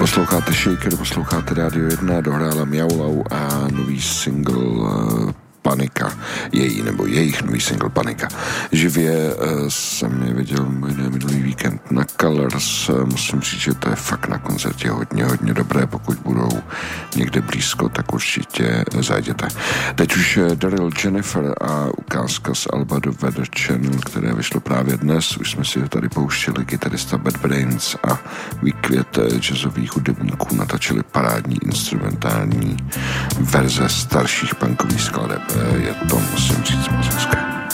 Posloucháte Shaker, posloucháte Radio 1, dohrála Mjaulau a nový single Panika, jejich nový single Panika. Živě jsem je viděl minulý víkend na Colors, musím říct, že to je fakt na koncertě hodně dobré, pokud budou někde blízko, tak určitě zajděte. Teď už Daryl Jennifer a ukázka z alba The Weather Channel, které vyšlo právě dnes, už jsme si tady pouštěli, kytarista Bad Brains a výkvět jazzových hudebníků natačili parádní instrumentální verze starších punkových skladeb. Je to, musím říct, moc hezké.